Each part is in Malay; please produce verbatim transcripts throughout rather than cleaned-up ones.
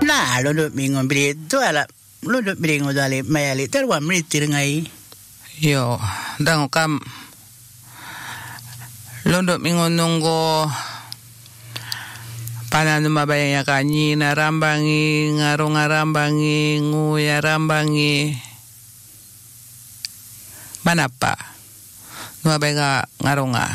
Nah, londo mingon brito ala. Londo bringo dali mayali terwa mritir ngai. Yo, dango kam londo mingon nunggo pananu mabaya kanyi na rambangi ngaro ngarambangi nguya rambangi manapa mabaya ngaro nga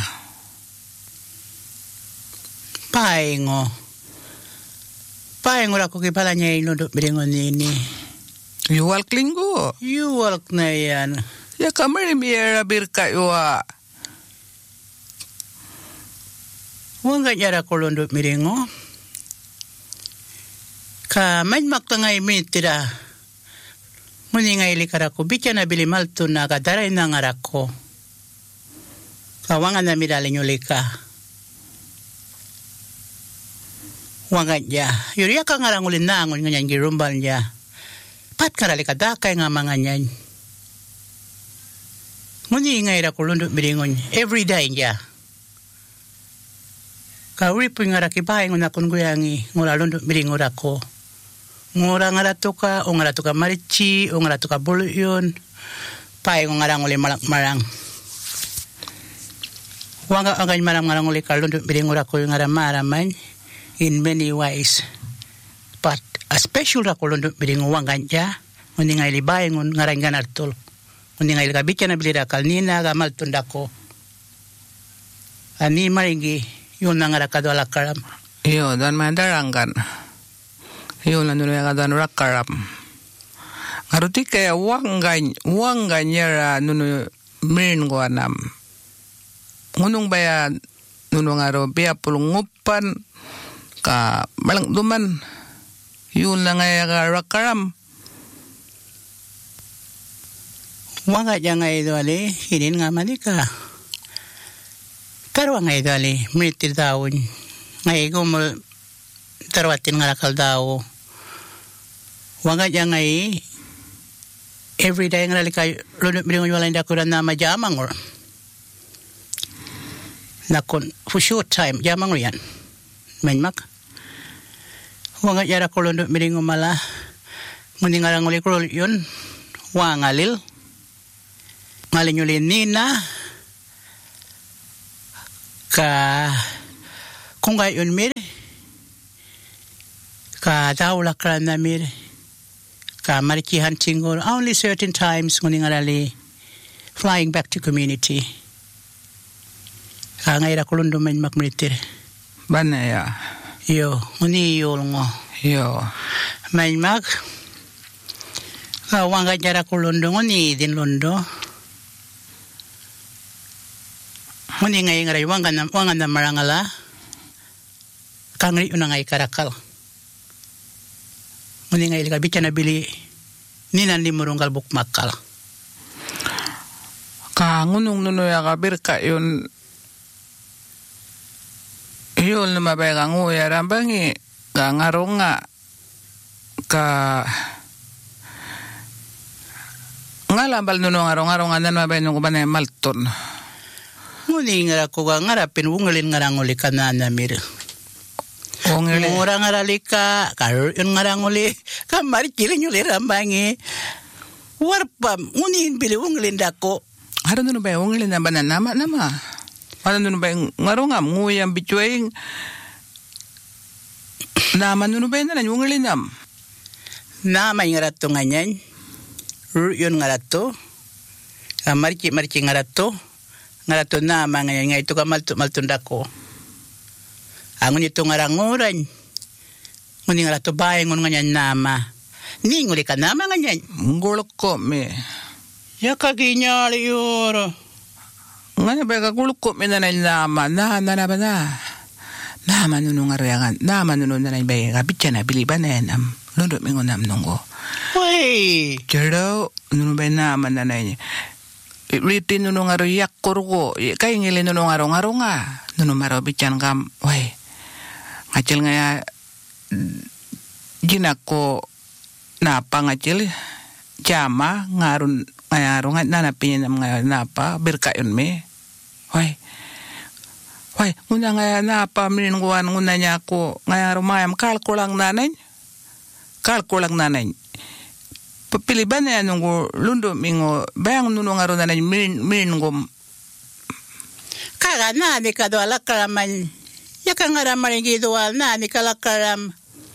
paingo paingo rako ki pala nyai londo bringo nini yuwal klingo yuwal na yan ya kamari miera birka yuwa wanga nyara ko londo miringo ka man maktangai mitira muni ngai likara ko bichana bili maltu na ka darai na ngarako ka wanga na midale nyolika wanga ya yuri ka ngaranguli nangon nganyan girumbal ya pat karali ka dakay nga mga nyan muni ngai ra ko londo miringo every day ya ka uripu ngara kibahay nguna kunguyangi ngura londo miringo rako ngura ngara toka o ngara toka marichi o ngara toka buluyon pay ngara nguli malak marang wanga angay marang marang nguli ka londo miringo rako ngara maraman in many ways but a special rako londo miringo wanga nja nguni ngay libay ngun ngara nganartol nguni ngay likabitya na bilira kalnina gamal tundako ani maringi yun na nga rakado alakaram. Iyo, dan mandarangan. Yun na nuno yung dan rakaram. Ngaruti kaya wanggan, wanggan yara nuno mirin ko anam. Ngunong baya nuno nga ro, biya pulungupan ka malang duman. Yun na nga yung rakaram. Wanga dyan nga ito ali, hinin nga manika. Pero nga ito ali, meritir daon. Ngay ko mo tarwatin nga lakal daw. Wanga dyan nga every day nga lalika, lunod bilingon wala hindi ako na majamang or. Nakon, for short time, jamang or yan. Mainmak. Wanga dyan ako lunod bilingon mala. Muni nga lang ulit yun. Wangalil. Ngalin yun nina. Ka kung gayon mir ka daw lakran na mir ka mariki hunting or only certain times nguning arali flying back to community ka ngaira kulundo man makmritir banaya yo nguni yol ngo yo man mak ka wanga jara kulundo nguni din londo muni ngay ngaray wanga na wanga na marangala kangri una ngay karakal muni ngay lika bicha na bili ninan limurunggal bukmakal ka ngunong nuno ya kabirka yun yun lumabay ka nguya rambangi ka ngarunga ka ngalambal nuno ngarunga nan mabay nung kubanay malton muni ngara ko ngarapin wungalin ngaranguli kanana mir. Wungali ngora ngaralika kar yun ngaranguli kamar kilin yuli rambangi. Warpam muni bili wungalin dako. Haro nuno ba wungalin na banan nama nama. Haro nuno ba ngarungam nguyang bituing nama nuno ba na wungalin nam. Nama ngarato nganyan. Yun ngarato. Kamar ki marki ngarato. Ngarato na mga nga ito ka malto maltundako. Angon ito ngaranguran. Ngunit ngarato bahay ngun nga nama. Ni nguli ka nama nga yan. Ngulok ko me. Ya kaginyali yoro. Nga na ba kagulok ko me na na nama. Na na na ba na. Nama nunong arayangan. Nama nunong na na ba yung kabitya na biliban na yan. Lundot me ngunam nungo. Uy. Jero nunong ba yung nama na na yan. Riti nuno ngaro yak kurgo kay ngili nuno ngaro ngaro nga nuno maro bican kam wai ngacil ngaya jinako napa ngacil jama ngarun ngaro nga nana pinyam ngaya napa berkayon me wai wai nguna ngaya napa minin guan ngunanya ko ngaya rumayam kalkulang nanay kalkulang nanay. Papiliban na yan nung lundo mingo, bayang nunong araw nanay mirin ngom. Kaga na, di ka doon alakaraman. Yaka nga raman yung gidual na, di ka alakaram.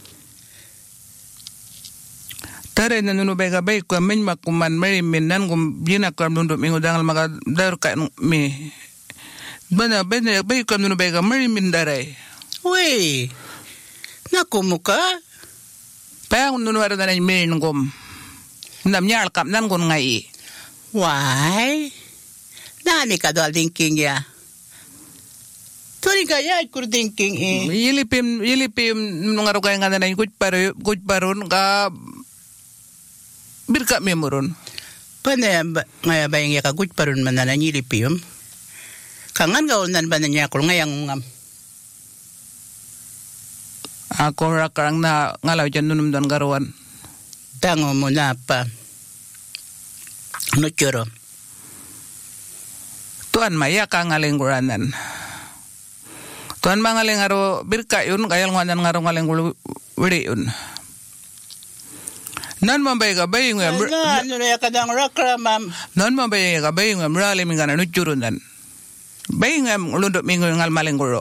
Tare na nuno bay ka bay ko men makuman meri minan gum bina ko lundo mingo dangal maka dar ka mi. Bana bana bay ko nuno bay ka meri min daray. Uy, naku muka. Bayang nuno araw nanay mirin ngom. Nam nyal kap nan gon ngai. Why? Nani ka doon thinking ya? Turi kaya ikur thinking eh. Yilipim yilipim nung araw kaya nga nanay kuj paro kuj paron ka birka memorun. Pana ngaya bayang ya kagut parun manana nyilipim. Kangan gaul nan banan niya kul ngayang ngam. Ako rakarang na ngalaw dyan nunum don garuan. Tango mo na pa. No choro. Tuan maya ka ngaling guranan. Tuan mangaling aro birka yun kayal nganan ngaro ngaling gulu wiri yun. Nan mambay ka bay ngam. Na no ya kadang rakra mam. Nan mambay ka bay ngam rali mingana nuchurun dan. Bay ngam lundok minggu ngal maling guru.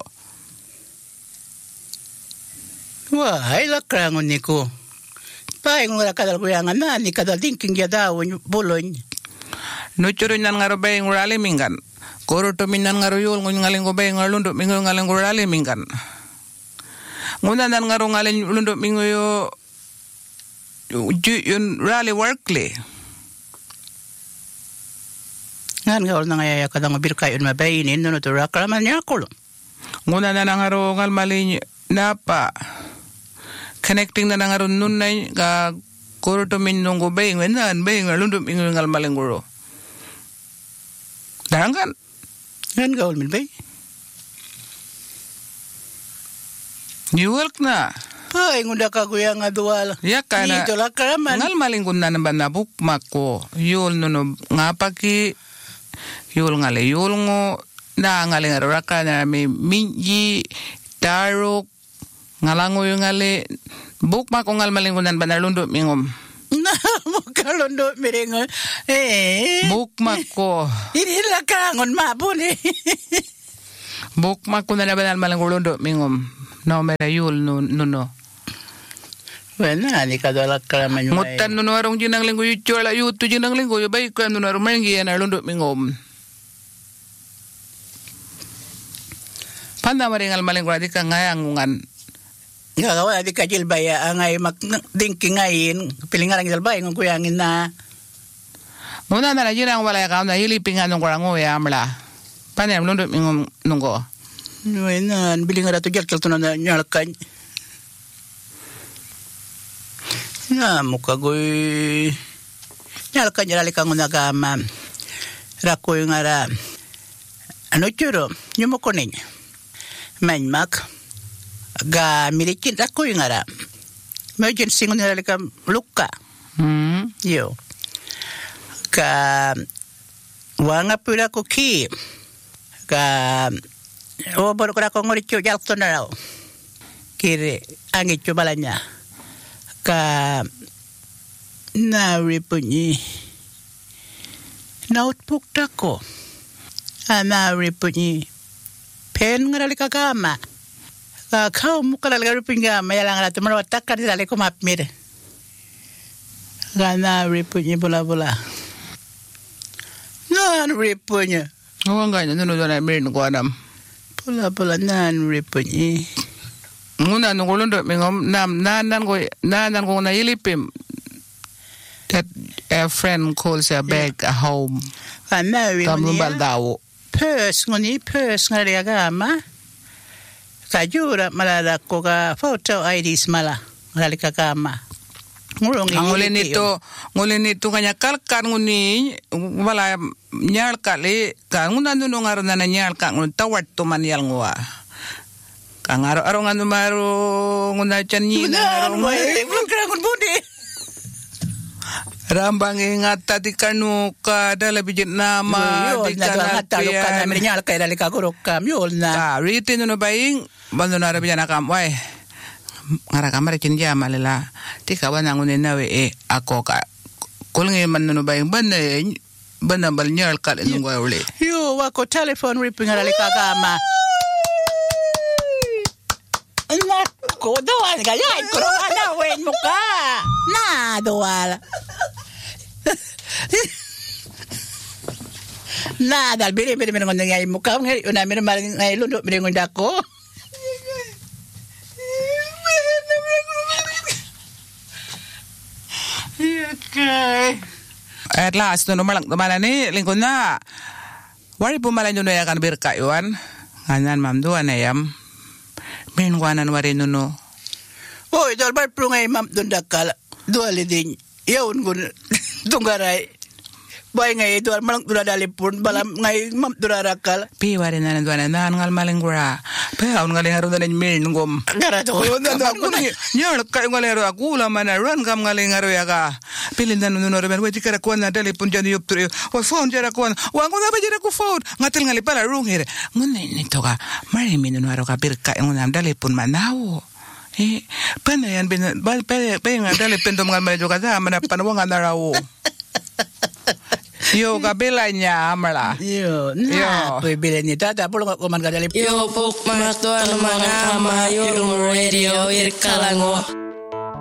Wah, ay lakra ngon niko. Bay ngora kadal kuyangan na ni kadal thinking ya daw bulon. Nuchurun nan ngaro bay ngurali mingan. Koro to minan ngaro yul ngun ngaling ko bay ngal lundok minggu ngaling gurali mingan. Nguna nan ngaro ngaling lundok minggu yo yun rally workly. Ngan gaul na ngaya kadang birka yun mabayinin no to rakra man niya kulo. Nguna na nangaro ngal mali napa. Connecting na nangaro nunay ka kuro to min nung ko bay nganan bay ngalundum ingal ngal maling guro. Darangan. Ngan gaul min bay. New York na. Ay, ngunda ka kuya nga duwal. Ya kana. Ito lakaraman. Ngal maling kun na naman na bukmak ko. Yul nuno nga paki. Yul ngale yul ngo. Na ngaling araka na may minji. Tarok. Ngalango yung ngale. Bukmak ko ngal maling kun na naman na lundo mingom. Na, muka lundo miringo. Eh. Bukmak ko. Ini lakarangon mabun eh. Bukmak ko na naman na maling kun lundo mingom. No, mera yul nuno. Bueno, ni kada lakaraman yung Mutan nuno arong jinang linggo yu chola yu tu jinang linggo yu baik kan nuno arong mengi na lundo mingom. Panda maringal maling kuradi ka ngayangungan. Nga kawa di kajil baya angay mak dingki ngayin pilingarang jil baya ng kuyangin na. Muna na na jinang wala ka na hilipingan ng kurango ya amla. Panda lundo mingom nunggo. Bueno, bilingar ato jil kilto na nyalkan. Na muka goy nyalkan jala kang nagama rako yung ara ano churo nyumo konin manmak ga milikin rako yung ara emergency ngun jala kang luka Hmm yo ka wanga pula ko ki ka o bor ko rako ngori chu jal to na raw kire angi chu balanya ka naripunyi notebook tako a naripunyi pen ngarali kagama ka kau mukala ngaripinga mayalang ratu marawatak kan dali ko mapmir ka naripunyi bola bola naripunyi Ngawang ganyan nuno na mirin ko anam. bola bola naripunyi Nguna nung lundo mingom nam nanan ko nanan ko na ilipim that a friend calls a bag a home. Kana wi Tamlum baldawo. Pers ngoni pers ngari agama. Kajura malala ko ka photo I Ds mala ngali kagama. Ngulong Ngulin nito ngulin nito kanya kalkan nguni wala nyal kali ka nguna nuno ngaro na nyal ka ngun tawat to man yal ngwa. Kang araw-araw nga numaro nguna chan nyi na araw mo eh belum kira ngun budi rambang ingat tadi kanu ka dala bijit nama di kana talo kana merinyal kay dali ka kurokam yol na ka riti nuno baing bando na rabijan akam wai ngara kamar cin jama lela tika wanangunin nawe e ako ka kulngi man nuno bayang bane bana bal nyal kal nungwa ule yo wako telephone ripping ala kagama nako doan gayay ko ana wen mo ka na doal na dal bili bili mengon ngay mo ka ngay una men mal ngay lundo mengon dako okay. At last, no malang tumala ni lingkod na. Wari pumalan yun na yakan birkayuan. Nganan mam doan na yam. Minwanan wari nuno. Oy, dalbar pro ngay mam doon dakal. Duali din. Yawn gun tunggaray. Bay ngay dual malang dula dalipun balam ngay mam dula rakal. Pi wari na nanduan na ngal malinggura. Pe aun ngali haru na min ngom. Gara to. Aku ni nyal kay ngali haru aku la mana run kam ngali haru ya ka. Pilin na nuno reben we tikara kuan na dalipun jani yup tur. O phone jara kuan. Wa ko na ba jara ku phone. Ngatil ngali pala rung here. Ngun ni to ka. Mari min nuno haru ka birka ngunam dalipun manawo. Eh, pana yan bin bal pe pe nga dalipun dum ngal mali juga sa mana panwa nga narawo. Yo kabelanya amala. Yo, na po bilanya tata pulo ko man kadali. Yo pok mga tuan mga ama yung radio irkalango.